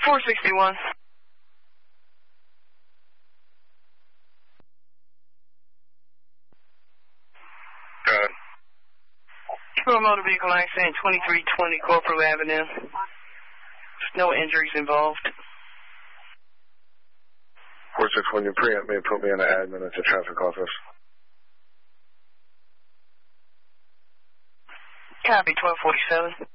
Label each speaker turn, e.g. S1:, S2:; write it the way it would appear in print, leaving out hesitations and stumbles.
S1: 461.
S2: Go ahead.
S1: For a motor vehicle accident, 2320 Corporal Avenue. There's no injuries involved.
S2: 461, you preempt me and put me in the admin at the traffic office.
S1: Copy, 1247.